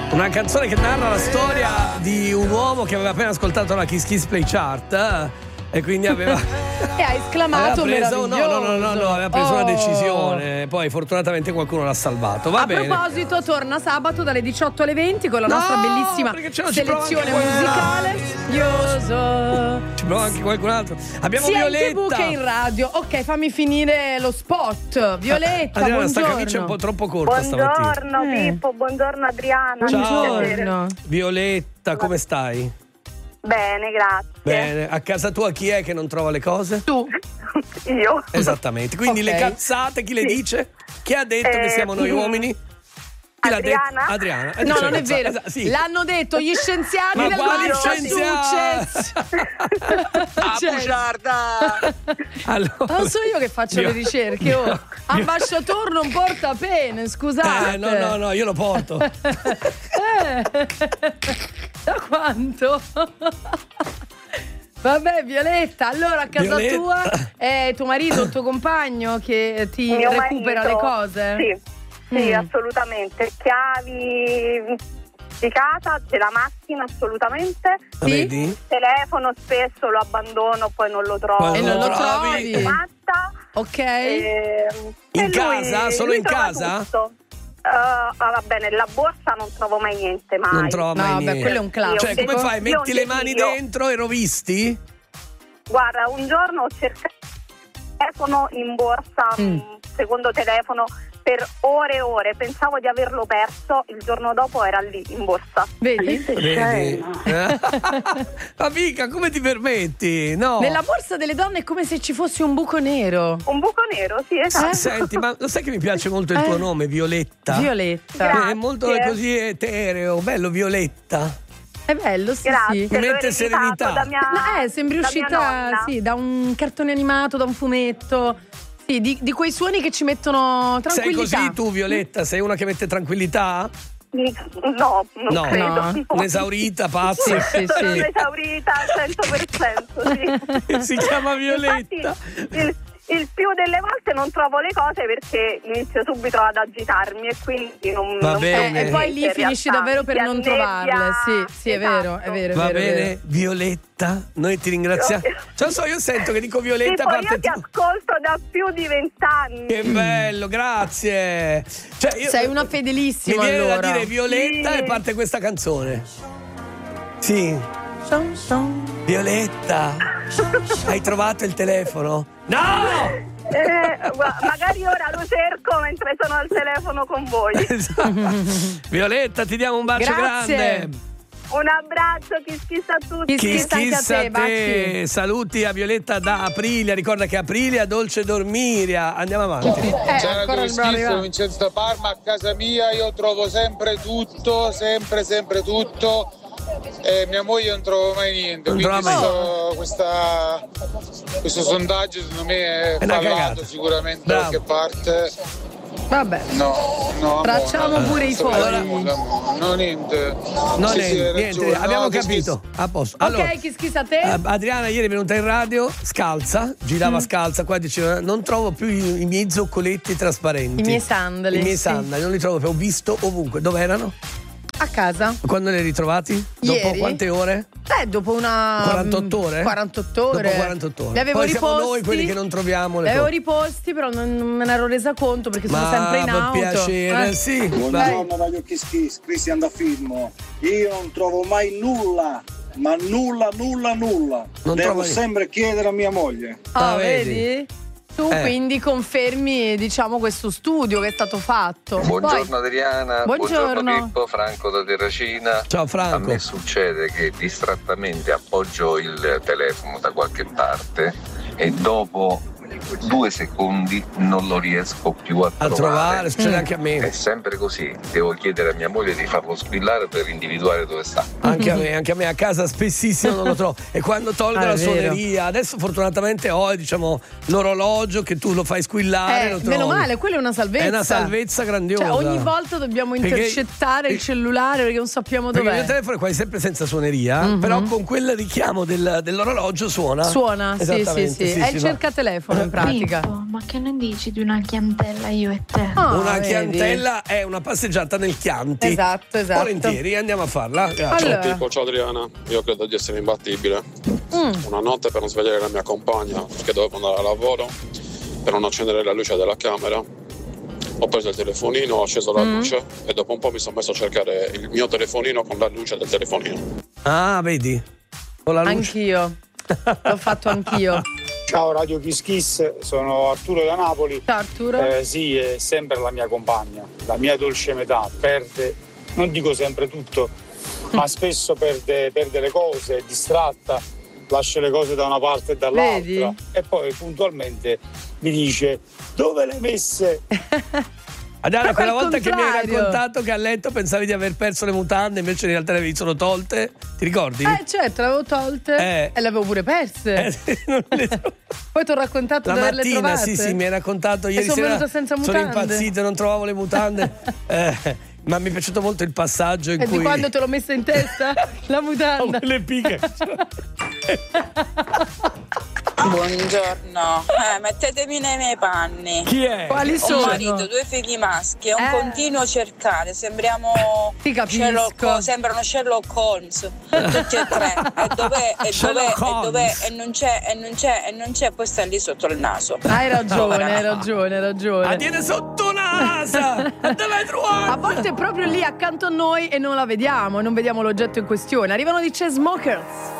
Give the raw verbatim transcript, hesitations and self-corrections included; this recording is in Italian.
Una canzone che narra la storia di un uomo che aveva appena ascoltato la Kiss Kiss Play Chart eh? E quindi aveva e ha esclamato aveva preso, meraviglioso. no, no, no, no, aveva preso oh. una decisione. Poi fortunatamente qualcuno l'ha salvato. Va A bene. proposito, torna sabato dalle diciotto alle venti con la No, nostra bellissima selezione musicale. Io so. Ci prova anche qualcun altro. Abbiamo sia Violetta. in tivù che in radio. Ok, fammi finire lo spot. Violetta, Adriana, sta buongiorno. camicia è un po' troppo corta Buongiorno stamattina. Eh. Pippo, buongiorno Adriana. Buongiorno. Violetta, come stai? Bene, grazie. Bene, a casa tua chi è che non trova le cose? Tu. Io. Esattamente, quindi Ok. le cazzate chi le Sì. dice? Chi ha detto Eh, che siamo noi mm, uomini? Chi l'ha detto? Adriana? Adriana. Eh, No, dice non è cazzate. vero. Esa- sì. L'hanno detto gli scienziati Ma del quali Massachusetts. Ah, Cioè, bugiarda! Allora, non so io che faccio Io- le ricerche. Oh. io- Ambasciatore non porta pene, scusate. Eh, no, no, no, io lo porto. Eh. Da quanto? Vabbè, Violetta, allora a casa Violetta. tua è tuo marito, il tuo compagno che ti Mio recupera marito. le cose? Sì, sì, Mm. assolutamente. Chiavi di casa, della macchina, assolutamente. La Sì? vedi? Telefono spesso lo abbandono, poi non lo trovo. Poi E non lo trovi? trovi? Matta. Ok. Ehm, In e lui- casa? Solo lui in trova casa? tutto. Uh, ah, va bene, la borsa non trovo mai niente, mai. Non trovo mai No, vabbè, niente. quello è un classico. Cioè, come fai? Io Metti le mani io- dentro e rovisti? Guarda, un giorno ho cercato il telefono in borsa, Mm. mm. secondo telefono, per ore e ore. Pensavo di averlo perso, il giorno dopo era lì in borsa. Vedi? Vedi? Ma mica, come ti permetti? No. Nella borsa delle donne è come se ci fosse un buco nero. Un buco nero, sì, esatto. Senti, ma lo sai che mi piace molto il Eh. tuo nome, Violetta? Violetta. Grazie. È molto così etereo, bello, Violetta. È bello, sì, Grazie, sì. Mi l'ho mette ereditato serenità. da mia, No, eh, sembri da uscita mia nonna. sì, da un cartone animato, da un fumetto. Sì, di, di quei suoni che ci mettono Sei tranquillità. così tu, Violetta? Sei una che mette tranquillità? No, non No. credo. No. Un'esaurita, pazza. Sì, sì, Sono sì. esaurita al cento per cento, sì. Si chiama Violetta. Infatti, il, il più delle volte non trovo le cose perché inizio subito ad agitarmi e quindi non, Va non bene. Eh, e poi lì in finisci realtà. davvero per Si non annebbia- trovarle. Sì, sì, è vero, è Esatto. vero, è Va vero, è bene, vero. Violetta, noi ti ringraziamo. Cioè, non so, io sento che dico Violetta, Tipo, a parte io ti tu. ascolto da più di vent'anni. Che bello, grazie. Cioè, io- Sei una mi fedelissima viene allora. da dire Violetta Sì. e parte questa canzone. Sì, Son, son. Violetta, hai trovato il telefono? No! Eh, gua- magari ora lo cerco mentre sono al telefono con voi. Esatto. Violetta, ti diamo un bacio Grazie. grande. Un abbraccio, kiss kiss a tutti. Kiss, Kiss kiss anche a kiss te, a te. baci. Saluti a Violetta da Aprilia. Ricorda che Aprilia dolce dormiria. Andiamo avanti. Eh, Ciao, ancora due non bravo schifo, arrivato. Vincenzo da Parma, a casa mia io trovo sempre tutto, sempre, sempre tutto. E mia moglie non trovo mai niente. Non Quindi trova mai. questo, questa, questo sondaggio secondo me è È una fallato cagata. sicuramente da Bravo. qualche parte. Vabbè. No, no. Tracciamo amore, pure i sto fogli. vedendo, amore. No, niente. Non Sì, è sì, hai niente, ragione. abbiamo No, che capito. A posto. Allora, Ok, kiss kiss a te. eh, Adriana ieri è venuta in radio, scalza, girava Mm. scalza, qua diceva non trovo più i, i miei zoccoletti trasparenti. I miei sandali, I miei sì. sandali, non li trovo più, ho visto ovunque. Dove erano? A casa. Quando li hai ritrovati? Dopo Ieri. quante ore? Eh, dopo una quarantotto ore? quarantotto ore. Dopo quarantotto ore. Li avevo Poi riposti. siamo noi quelli che non troviamo le Li avevo cose. riposti, però non, non me ne ero resa conto perché sono Ma sempre in per auto. piacere, Eh. sì. vai. Buongiorno Radio Kiss Kiss, Cristian da Film. Io non trovo mai nulla, ma nulla, nulla, nulla. Non Devo trovo niente. sempre chiedere a mia moglie. Ah, Ah, vedi? vedi? Tu Eh. quindi confermi, diciamo, questo studio che è stato fatto. Buongiorno Poi- Adriana, Buongiorno. buongiorno Pippo, Franco da Terracina. Ciao A Franco. me succede che distrattamente appoggio il telefono da qualche parte e dopo due secondi non lo riesco più a A trovare. trovare, succede anche a È me. sempre così, devo chiedere a mia moglie di farlo squillare per individuare dove sta. Anche a me, anche a me a casa spessissimo non lo trovo. E quando tolgo Ah, è la vero. suoneria, adesso fortunatamente ho, diciamo, l'orologio che tu lo fai squillare. Eh, lo trovi. meno male, quella è una salvezza. È una salvezza grandiosa. Cioè, ogni volta dobbiamo Perché- intercettare il cellulare perché non sappiamo Perché il dov'è. mio telefono è quasi sempre senza suoneria, Mhm. però con quel richiamo del- dell'orologio suona. Suona, sì, sì, Esattamente, sì. È il va. cercatelefono. facciamo in pratica? Pippo, ma che ne dici di una chiantella io e te? Ah, una vedi? chiantella è una passeggiata nel Chianti. Esatto, esatto. Volentieri, andiamo a farla. Grazie. Allora. Ciao Pippo, ciao Adriana. Io credo di essere imbattibile. Mm. Una notte per non svegliare la mia compagna perché dovevo andare a lavoro, per non accendere la luce della camera, ho preso il telefonino, ho acceso la Mm. luce e dopo un po' mi sono messo a cercare il mio telefonino con la luce del telefonino. Ah, vedi? Con la luce. Anch'io. L'ho fatto anch'io. Ciao Radio Kiss Kiss, sono Arturo da Napoli. Ciao Arturo. Eh, sì, è sempre la mia compagna, la mia dolce metà. Perde, non dico sempre tutto, ma spesso perde, perde le cose, è distratta, lascia le cose da una parte e dall'altra. Vedi? E poi puntualmente mi dice: dove le hai messe? Adriana, quella al volta che mi hai contrario. raccontato che a letto pensavi di aver perso le mutande, invece in realtà le avevi solo tolte, ti ricordi? Eh certo, le avevo tolte Eh. e le avevo pure perse. Eh, sì, non le so. Poi ti ho raccontato La di averle mattina, trovate. sì, sì, mi hai raccontato ieri sono sera. venuta senza Sono mutande. impazzito, non trovavo le mutande. Eh, ma mi è piaciuto molto il passaggio in E cui di quando te l'ho messa in testa? La mutanda. Oh, le pighe. Buongiorno, eh, mettetemi nei miei panni. Chi è? Quali Un sono? marito, due figli maschi, è un Eh. continuo cercare, sembriamo Ti capisco. Sherlock, sembrano Sherlock Holmes, tutti e tre. E dov'è, e Sherlock dov'è, e dov'è, Holmes. e non c'è, e non c'è, e non c'è, poi sta lì sotto il naso. Hai ragione, Povera hai mamma. ragione, hai ragione. La tiene sotto nasa! Ma dove hai trovato? A volte è proprio lì accanto a noi e non la vediamo, non vediamo l'oggetto in questione. Arrivano di Chainsmokers.